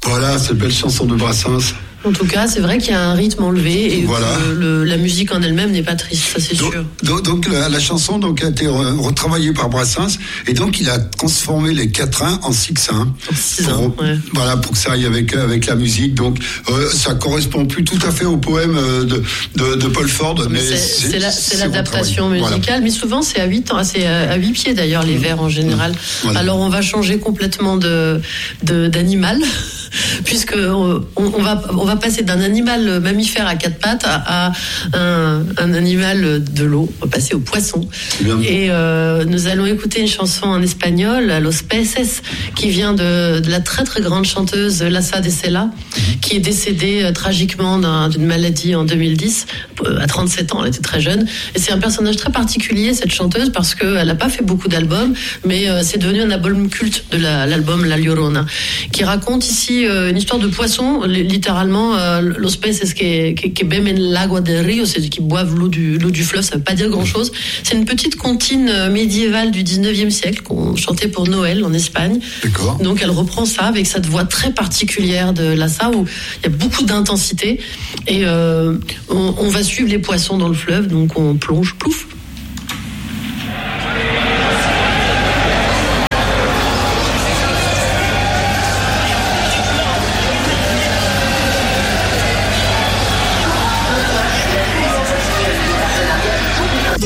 Voilà, cette belle chanson de Brassens. En tout cas, c'est vrai qu'il y a un rythme enlevé et voilà. que la musique en elle-même n'est pas triste, ça c'est sûr. Donc la chanson donc, a été retravaillée par Brassens et donc il a transformé les 4/1 en 6/1. Voilà, pour que ça aille avec la musique. Donc ça correspond plus tout à fait au poème de Paul Ford. Mais c'est l'adaptation musicale, voilà. Mais souvent c'est à 8 ans, c'est à 8 pieds d'ailleurs les vers en général. Voilà. Alors on va changer complètement d'animal. Puisque on va passer d'un animal mammifère à 4 pattes à un animal de l'eau. On va passer au poisson. Et nous allons écouter une chanson en espagnol, Los Peces, qui vient de la très très grande chanteuse Lassa de Sela, qui est décédée tragiquement d'une maladie en 2010, à 37 ans, elle était très jeune. Et c'est un personnage très particulier, cette chanteuse, parce qu'elle n'a pas fait beaucoup d'albums, mais c'est devenu un album culte de l'album La Llorona, qui raconte ici une histoire de poisson, littéralement, los peces que beben l'agua del río, c'est qui boivent l'eau du fleuve, ça veut pas dire grand-chose. C'est une petite comptine médiévale du 19e siècle qu'on chantait pour Noël en Espagne. D'accord. Donc elle reprend ça avec cette voix très particulière de Lassa où il y a beaucoup d'intensité et on va suivre les poissons dans le fleuve, donc on plonge, plouf.